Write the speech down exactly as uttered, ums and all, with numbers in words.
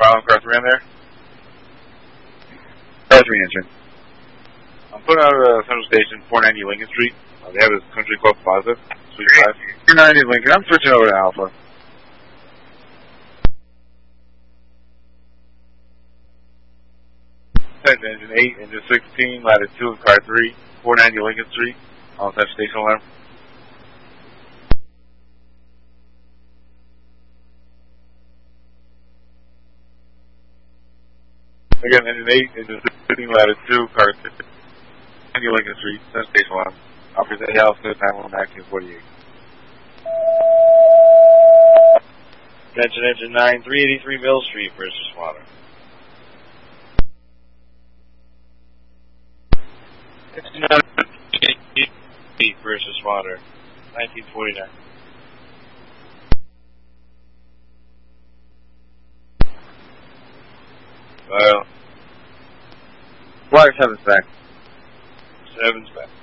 Problem car three on there? Car three answering. I'm putting out a uh, Central Station, four ninety Lincoln Street. Uh, they have this Country Club Plaza, Suite five. four ninety Lincoln. I'm switching over to Alpha. Engine eight, engine sixteen, ladder two of car three, four ninety Lincoln Street, on Central Station alarm. Again, engine eight, engine sixteen, ladder two, car three, ninety Lincoln Street, Central Station alarm. Offers A L Smith nine one one nineteen forty-eight. Attention engine nine, three eighty-three Mill Street, first responder. First responder, nineteen forty-nine. Well, Water seven's back. seven's back.